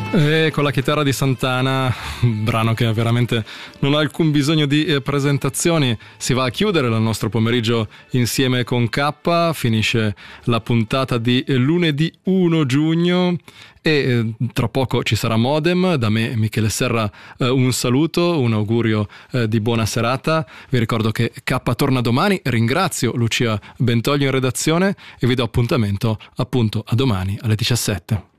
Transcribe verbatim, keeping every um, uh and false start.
E con la chitarra di Santana, un brano che veramente non ha alcun bisogno di eh, presentazioni, si va a chiudere il nostro pomeriggio insieme con K. Finisce la puntata di lunedì primo giugno e eh, tra poco ci sarà Modem. Da me, Michele Serra, eh, un saluto, un augurio eh, di buona serata. Vi ricordo che K torna domani. Ringrazio Lucia Bentoglio in redazione e vi do appuntamento appunto a domani alle diciassette.